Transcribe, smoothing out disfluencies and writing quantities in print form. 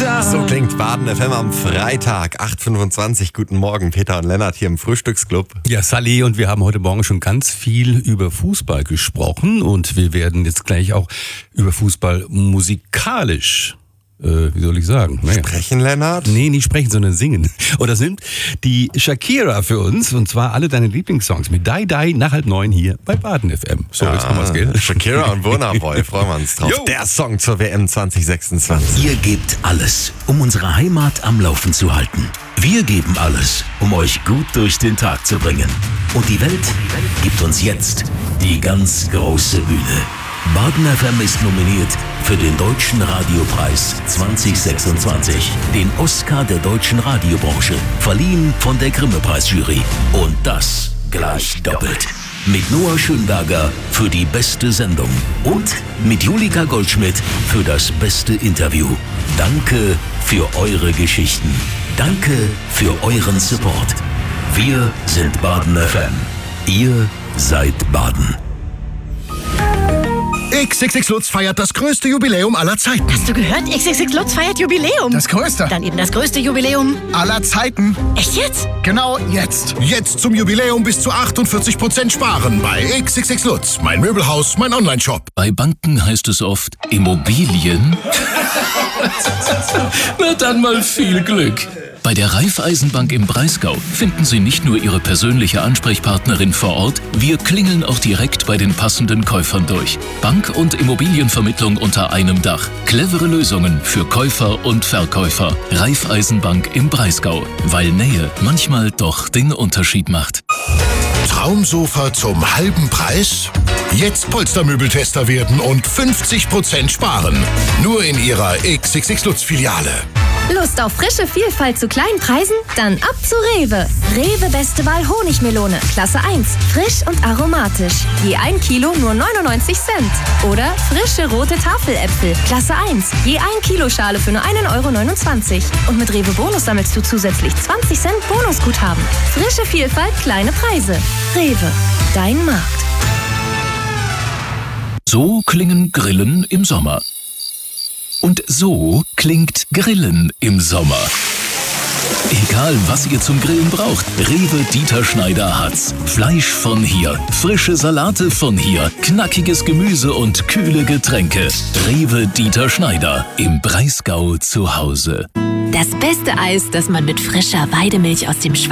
So klingt Baden FM am Freitag, 8.25 Guten Morgen, Peter und Lennart hier im Frühstücksclub. Ja, Sally, und wir haben heute Morgen schon ganz viel über Fußball gesprochen und wir werden jetzt gleich auch über Fußball musikalisch wie soll ich sagen? Sprechen, Lennart? Nee, nicht sprechen, sondern singen. Und das nimmt die Shakira für uns, und zwar alle deine Lieblingssongs mit Die Die nach 8:30 hier bei Baden FM. So, jetzt haben wir's, gell? Shakira und Burna Boy, freuen wir uns drauf. Jo. Der Song zur WM 2026. Ihr gebt alles, um unsere Heimat am Laufen zu halten. Wir geben alles, um euch gut durch den Tag zu bringen. Und die Welt gibt uns jetzt die ganz große Bühne. Baden FM ist nominiert für den Deutschen Radiopreis 2026, den Oscar der deutschen Radiobranche, verliehen von der Grimme-Preisjury. Und das gleich doppelt. Mit Noah Schönberger für die beste Sendung und mit Julika Goldschmidt für das beste Interview. Danke für eure Geschichten. Danke für euren Support. Wir sind Baden FM. Ihr seid Baden. XXX Lutz feiert das größte Jubiläum aller Zeiten. Hast du gehört? XXX Lutz feiert Jubiläum. Das größte Dann eben das größte Jubiläum. aller Zeiten. Echt jetzt? Genau jetzt. Jetzt zum Jubiläum bis zu 48% sparen bei XXX Lutz. Mein Möbelhaus, mein Onlineshop. Bei Banken heißt es oft Immobilien. Na dann mal viel Glück. Bei der Raiffeisenbank im Breisgau finden Sie nicht nur Ihre persönliche Ansprechpartnerin vor Ort, wir klingeln auch direkt bei den passenden Käufern durch. Bank- und Immobilienvermittlung unter einem Dach. Clevere Lösungen für Käufer und Verkäufer. Raiffeisenbank im Breisgau, weil Nähe manchmal doch den Unterschied macht. Traumsofa zum halben Preis? Jetzt Polstermöbeltester werden und 50% sparen. Nur in Ihrer XXX Lutz Filiale. Lust auf frische Vielfalt zu kleinen Preisen? Dann ab zu Rewe. Rewe Beste Wahl Honigmelone, Klasse 1. Frisch und aromatisch. Je 1 Kilo nur 99 Cent. Oder frische rote Tafeläpfel, Klasse 1. Je 1 Kilo Schale für nur 1,29 €. Und mit Rewe Bonus sammelst du zusätzlich 20 Cent Bonusguthaben. Frische Vielfalt, kleine Preise. Rewe, dein Markt. So klingen Grillen im Sommer. Und so klingt Grillen im Sommer. Egal, was ihr zum Grillen braucht, Rewe Dieter Schneider hat's. Fleisch von hier, frische Salate von hier, knackiges Gemüse und kühle Getränke. Rewe Dieter Schneider, im Breisgau zu Hause. Das beste Eis, das man mit frischer Weidemilch aus dem